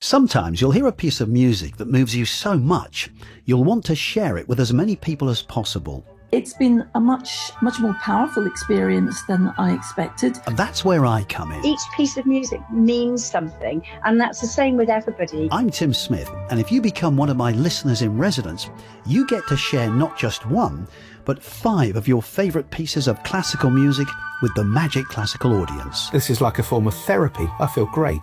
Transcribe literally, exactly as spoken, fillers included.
Sometimes you'll hear a piece of music that moves you so much, you'll want to share it with as many people as possible. It's been a much, much more powerful experience than I expected. And that's where I come in. Each piece of music means something, and that's the same with everybody. I'm Tim Smith, and if you become one of my listeners in residence, you get to share not just one, but five of your favourite pieces of classical music with the Magic Classical audience. This is like a form of therapy. I feel great.